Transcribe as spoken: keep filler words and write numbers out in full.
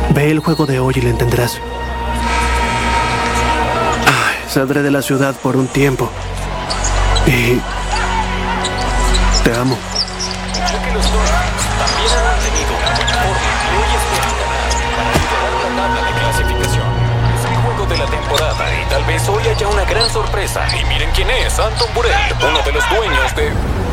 Ve el juego de hoy y lo entenderás. Ay, saldré de la ciudad por un tiempo. Y... te amo. Ya que los Dolphins también han mantenido una buena forma y hoy esperan ganar para liderar la tabla de clasificación. Es el juego de la temporada y tal vez hoy haya una gran sorpresa. Y miren quién es, Anton Burrell, uno de los dueños de...